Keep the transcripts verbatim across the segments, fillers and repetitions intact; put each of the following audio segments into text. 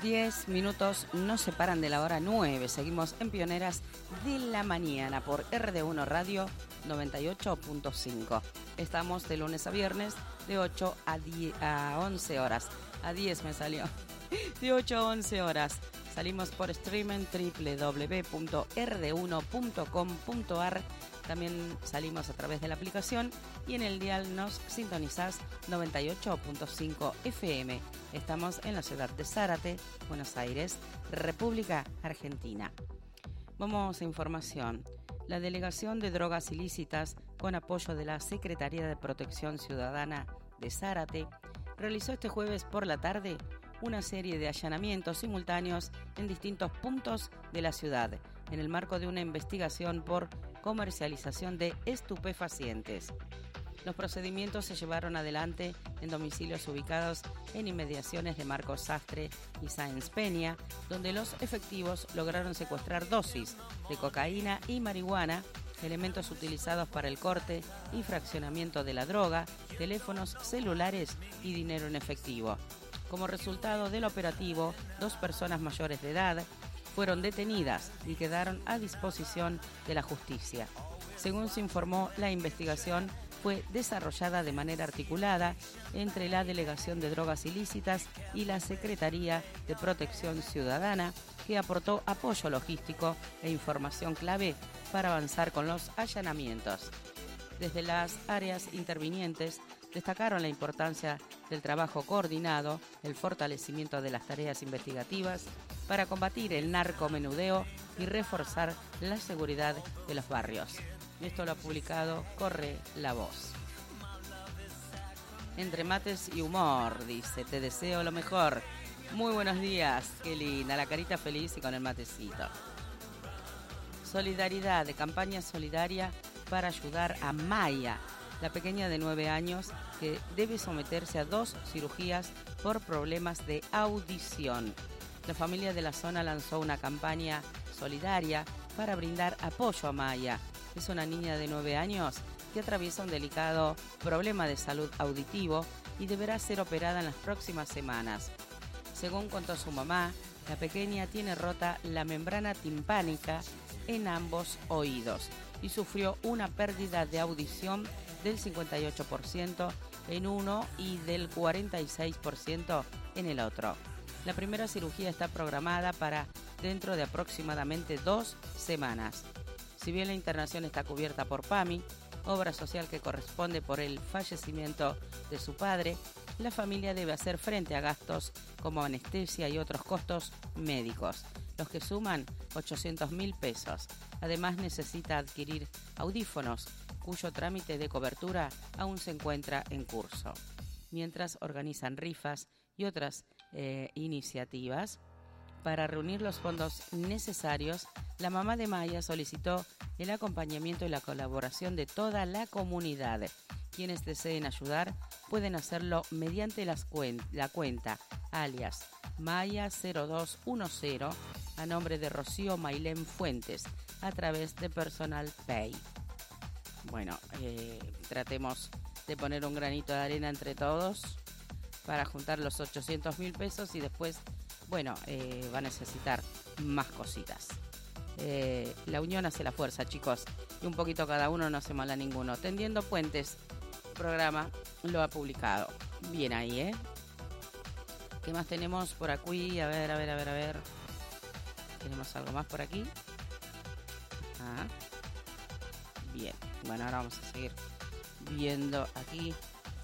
diez minutos nos separan de la hora nueve. Seguimos en Pioneras de la Mañana por R D uno Radio noventa y ocho punto cinco. Estamos de lunes a viernes de ocho a, diez, a once horas. A diez me salió. De ocho a once horas. Salimos por streaming doble u doble u doble u punto r d uno punto com punto a r. También salimos a través de la aplicación y en el dial nos sintonizás noventa y ocho punto cinco F M. Estamos en la ciudad de Zárate, Buenos Aires, República Argentina. Vamos a información. La Delegación de Drogas Ilícitas, con apoyo de la Secretaría de Protección Ciudadana de Zárate, realizó este jueves por la tarde una serie de allanamientos simultáneos en distintos puntos de la ciudad, en el marco de una investigación por comercialización de estupefacientes. Los procedimientos se llevaron adelante en domicilios ubicados en inmediaciones de Marcos Sastre y Sáenz Peña, donde los efectivos lograron secuestrar dosis de cocaína y marihuana, elementos utilizados para el corte y fraccionamiento de la droga, teléfonos celulares y dinero en efectivo. Como resultado del operativo, dos personas mayores de edad fueron detenidas y quedaron a disposición de la justicia. Según se informó, la investigación fue desarrollada de manera articulada entre la Delegación de Drogas Ilícitas y la Secretaría de Protección Ciudadana, que aportó apoyo logístico e información clave para avanzar con los allanamientos. Desde las áreas intervinientes destacaron la importancia del trabajo coordinado, el fortalecimiento de las tareas investigativas para combatir el narcomenudeo y reforzar la seguridad de los barrios. Esto lo ha publicado Corre la Voz. Entre mates y humor, dice, te deseo lo mejor. Muy buenos días, qué linda, la carita feliz y con el matecito. Solidaridad, de campaña solidaria para ayudar a Maya, la pequeña de nueve años que debe someterse a dos cirugías por problemas de audición. La familia de la zona lanzó una campaña solidaria para brindar apoyo a Maya. Es una niña de nueve años que atraviesa un delicado problema de salud auditivo y deberá ser operada en las próximas semanas. Según contó su mamá, la pequeña tiene rota la membrana timpánica en ambos oídos y sufrió una pérdida de audición del cincuenta y ocho por ciento en uno y del cuarenta y seis por ciento en el otro. La primera cirugía está programada para dentro de aproximadamente dos semanas. Si bien la internación está cubierta por PAMI, obra social que corresponde por el fallecimiento de su padre, la familia debe hacer frente a gastos como anestesia y otros costos médicos, los que suman ochocientos mil pesos. Además necesita adquirir audífonos, cuyo trámite de cobertura aún se encuentra en curso. Mientras organizan rifas y otras eh, iniciativas para reunir los fondos necesarios, la mamá de Maya solicitó el acompañamiento y la colaboración de toda la comunidad. Quienes deseen ayudar pueden hacerlo mediante las cuen- la cuenta alias Maya cero dos uno cero a nombre de Rocío Mailén Fuentes a través de Personal Pay. Bueno, eh, tratemos de poner un granito de arena entre todos para juntar los ochocientos mil pesos y después, bueno, eh, va a necesitar más cositas. Eh, la unión hace la fuerza, chicos, y un poquito cada uno no hace mal a ninguno. Tendiendo Puentes, programa, lo ha publicado. Bien ahí, ¿eh? ¿Qué más tenemos por aquí? A ver, a ver, a ver, a ver. ¿Tenemos algo más por aquí? Ah. Bien, bueno, ahora vamos a seguir viendo aquí.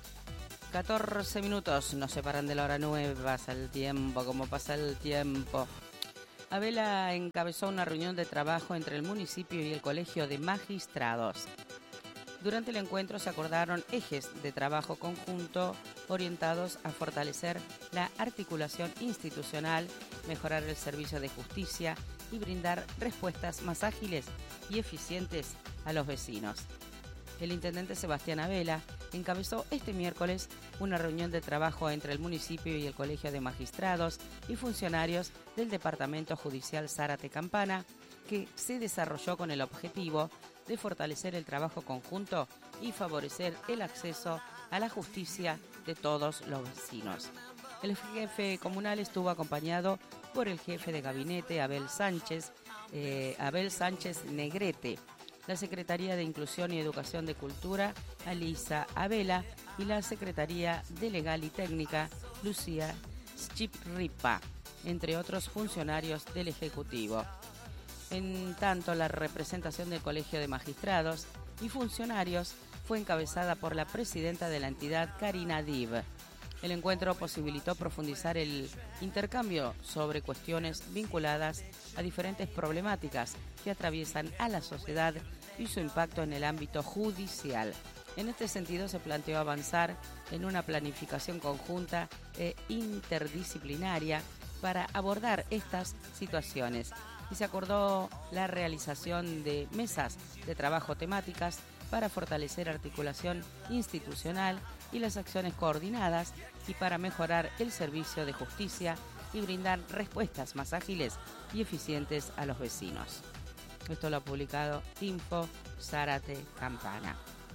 catorce minutos nos separan de la hora nueve. Pasa el tiempo, como pasa el tiempo. Abela encabezó una reunión de trabajo entre el municipio y el Colegio de Magistrados. Durante el encuentro se acordaron ejes de trabajo conjunto orientados a fortalecer la articulación institucional, mejorar el servicio de justicia y brindar respuestas más ágiles y eficientes a los vecinos. El intendente Sebastián Abela encabezó este miércoles una reunión de trabajo entre el municipio y el Colegio de Magistrados y funcionarios del Departamento Judicial Zárate Campana, que se desarrolló con el objetivo de fortalecer el trabajo conjunto y favorecer el acceso a la justicia de todos los vecinos. El jefe comunal estuvo acompañado por el jefe de gabinete, Abel Sánchez, eh, Abel Sánchez Negrete, la Secretaría de Inclusión y Educación de Cultura, Alisa Abela, y la Secretaría de Legal y Técnica, Lucía Schipripa, entre otros funcionarios del Ejecutivo. En tanto, la representación del Colegio de Magistrados y Funcionarios fue encabezada por la presidenta de la entidad, Karina Dib. El encuentro posibilitó profundizar el intercambio sobre cuestiones vinculadas a diferentes problemáticas que atraviesan a la sociedad y su impacto en el ámbito judicial. En este sentido, se planteó avanzar en una planificación conjunta e interdisciplinaria para abordar estas situaciones y se acordó la realización de mesas de trabajo temáticas para fortalecer articulación institucional y las acciones coordinadas y para mejorar el servicio de justicia y brindar respuestas más ágiles y eficientes a los vecinos. Esto lo ha publicado Info Zárate Campana.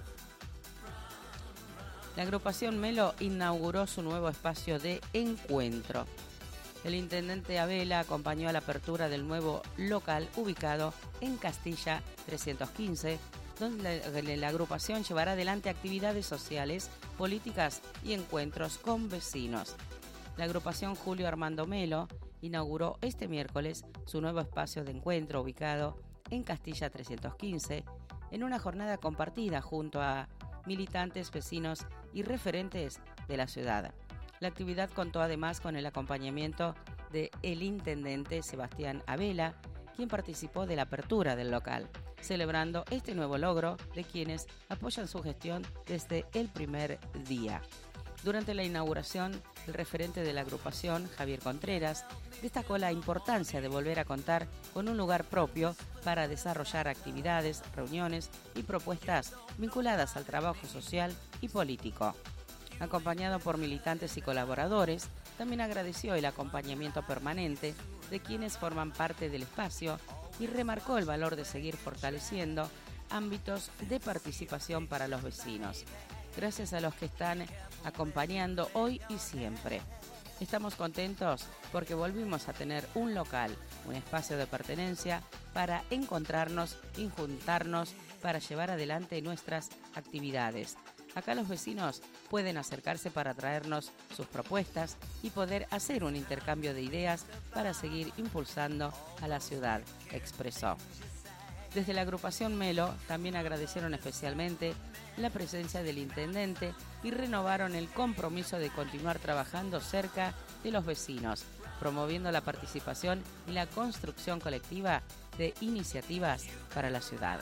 La agrupación Melo inauguró su nuevo espacio de encuentro. El intendente Abela acompañó a la apertura del nuevo local ubicado en Castilla trescientos quince, donde la, la agrupación llevará adelante actividades sociales, políticas y encuentros con vecinos. La agrupación Julio Armando Melo inauguró este miércoles su nuevo espacio de encuentro ubicado en Castilla trescientos quince, en una jornada compartida junto a militantes, vecinos y referentes de la ciudad. La actividad contó además con el acompañamiento de el intendente Sebastián Abela, quien participó de la apertura del local, celebrando este nuevo logro de quienes apoyan su gestión desde el primer día. Durante la inauguración, el referente de la agrupación, Javier Contreras, destacó la importancia de volver a contar con un lugar propio para desarrollar actividades, reuniones y propuestas vinculadas al trabajo social y político. Acompañado por militantes y colaboradores, también agradeció el acompañamiento permanente de quienes forman parte del espacio y remarcó el valor de seguir fortaleciendo ámbitos de participación para los vecinos. Gracias a los que están acompañando hoy y siempre. Estamos contentos porque volvimos a tener un local, un espacio de pertenencia para encontrarnos y juntarnos para llevar adelante nuestras actividades. Acá los vecinos pueden acercarse para traernos sus propuestas y poder hacer un intercambio de ideas para seguir impulsando a la ciudad, expresó. Desde la agrupación Melo también agradecieron especialmente la presencia del intendente y renovaron el compromiso de continuar trabajando cerca de los vecinos, promoviendo la participación y la construcción colectiva de iniciativas para la ciudad.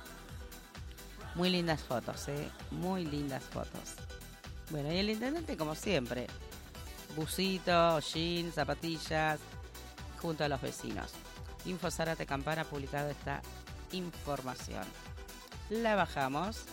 Muy lindas fotos, ¿eh? Muy lindas fotos. Bueno, y el intendente, como siempre, busito, jeans, zapatillas, junto a los vecinos. Info Zárate Campana ha publicado esta información. La bajamos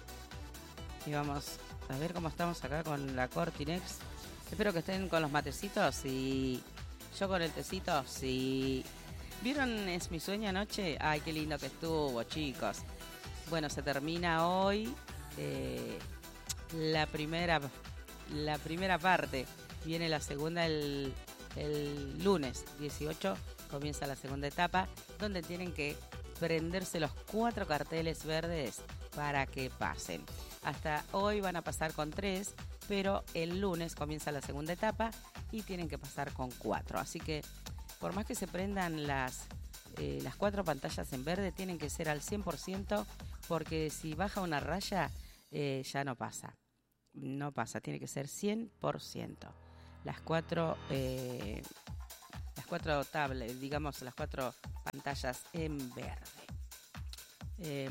y vamos a ver cómo estamos acá con la Cortinex. Espero que estén con los matecitos y yo con el tecito. Sí. ¿Vieron Es mi sueño anoche? Ay, qué lindo que estuvo, chicos. Bueno, se termina hoy eh, la primera la primera parte. Viene la segunda el, el lunes dieciocho. Comienza la segunda etapa, donde tienen que prenderse los cuatro carteles verdes para que pasen. Hasta hoy van a pasar con tres, pero el lunes comienza la segunda etapa y tienen que pasar con cuatro. Así que, por más que se prendan las, eh, las cuatro pantallas en verde, tienen que ser al cien por ciento, porque si baja una raya, eh, ya no pasa. No pasa, tiene que ser cien por ciento. Las cuatro... Eh, Las cuatro tablets, digamos, las cuatro pantallas en verde. Eh,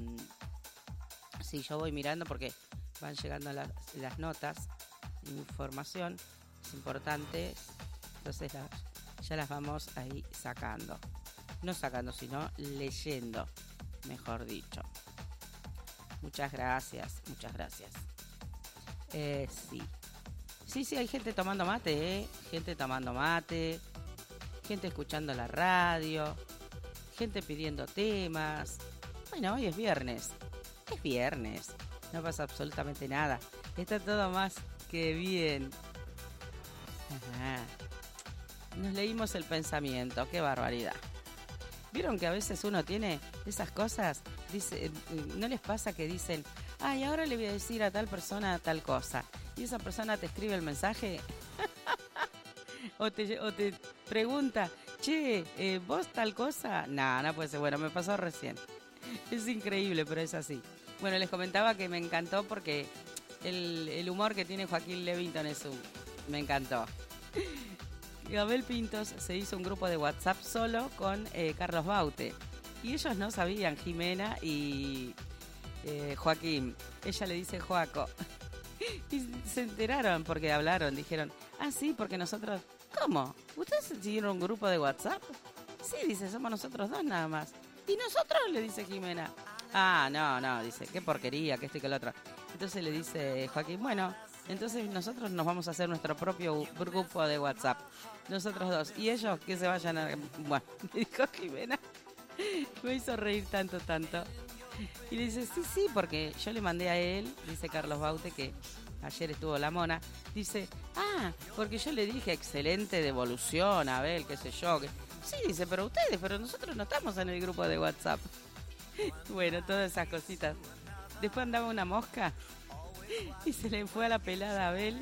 sí, yo voy mirando porque van llegando las, las notas, información, es importante, entonces la, ya las vamos ahí sacando. No sacando, sino leyendo, mejor dicho. Muchas gracias, muchas gracias. Eh, sí. Sí, sí, hay gente tomando mate, ¿eh? Gente tomando mate. Gente escuchando la radio, gente pidiendo temas. Bueno, hoy es viernes, es viernes, no pasa absolutamente nada, está todo más que bien. Ajá. Nos leímos el pensamiento, qué barbaridad. ¿Vieron que a veces uno tiene esas cosas? Dice, ¿no les pasa que dicen, ay, ahora le voy a decir a tal persona tal cosa? Y esa persona te escribe el mensaje o, te, o te pregunta, che, eh, ¿vos tal cosa? No, no puede ser. Bueno, me pasó recién. Es increíble, pero es así. Bueno, les comentaba que me encantó porque el, el humor que tiene Joaquín Levington es un... Me encantó. Abel Pintos se hizo un grupo de WhatsApp solo con eh, Carlos Baute. Y ellos no sabían, Jimena y eh, Joaquín. Ella le dice Joaco. Y se enteraron porque hablaron, dijeron, ah, sí, porque nosotros... ¿Cómo? ¿Ustedes siguieron un grupo de WhatsApp? Sí, dice, somos nosotros dos nada más. ¿Y nosotros? Le dice Jimena. Ah, no, no, dice, qué porquería, que esto y que lo otro. Entonces le dice Joaquín, bueno, entonces nosotros nos vamos a hacer nuestro propio grupo de WhatsApp. Nosotros dos. Y ellos que se vayan a... Bueno, me dijo Jimena. Me hizo reír tanto, tanto. Y le dice, sí, sí, porque yo le mandé a él, dice Carlos Baute, que ayer estuvo la mona. Dice, ah, porque yo le dije, excelente devolución, Abel, qué sé yo. Que... Sí, dice, pero ustedes, pero nosotros no estamos en el grupo de WhatsApp. Bueno, todas esas cositas. Después andaba una mosca y se le fue a la pelada a Abel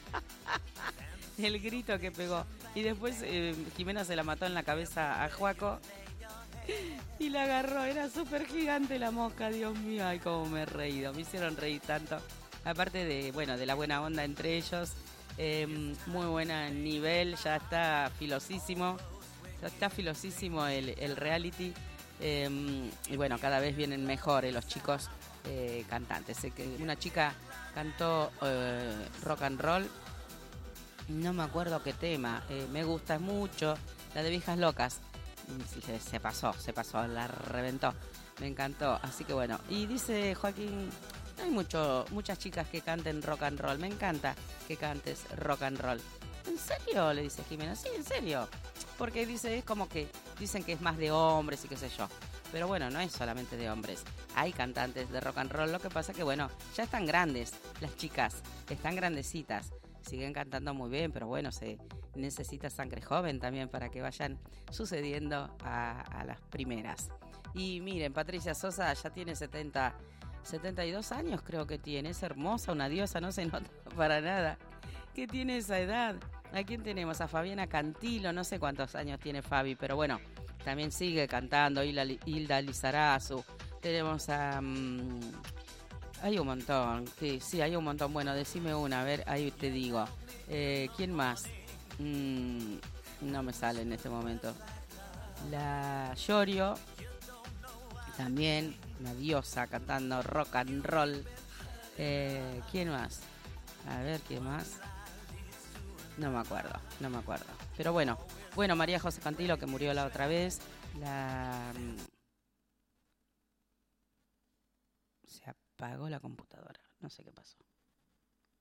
el grito que pegó. Y después eh, Jimena se la mató en la cabeza a Joaco y la agarró. Era súper gigante la mosca, Dios mío, ay, cómo me he reído. Me hicieron reír tanto. Aparte de, bueno, de la buena onda entre ellos, eh, muy buena nivel, ya está filosísimo. Ya está filosísimo el, el reality. Eh, y bueno, cada vez vienen mejores los chicos eh, cantantes. Sé que una chica cantó eh, rock and roll, no me acuerdo qué tema, eh, me gusta mucho, la de Viejas Locas. Se, se pasó, se pasó, la reventó, me encantó. Así que bueno, y dice Joaquín, no hay mucho, muchas chicas que canten rock and roll, me encanta que cantes rock and roll. ¿En serio? Le dice Jimena, sí, en serio. Porque dice, es como que dicen que es más de hombres y qué sé yo. Pero bueno, no es solamente de hombres. Hay cantantes de rock and roll, lo que pasa que bueno, ya están grandes las chicas, están grandecitas. Siguen cantando muy bien, pero bueno, se necesita sangre joven también para que vayan sucediendo a, a las primeras. Y miren, Patricia Sosa ya tiene setenta, setenta y dos años creo que tiene. Es hermosa, una diosa, no se nota para nada que tiene esa edad. ¿A quién tenemos? A Fabiana Cantilo, no sé cuántos años tiene Fabi, pero bueno, también sigue cantando. Hilda, Hilda Lizarazu. Tenemos a... Um, hay un montón, sí, sí, hay un montón. Bueno, decime una, a ver, ahí te digo. Eh, ¿Quién más? Mm, no me sale en este momento. La Yorio, también, una diosa cantando rock and roll. Eh, ¿Quién más? A ver, ¿quién más? No me acuerdo, no me acuerdo. Pero bueno, bueno, María José Cantilo, que murió la otra vez. La... Se apagó la computadora, no sé qué pasó.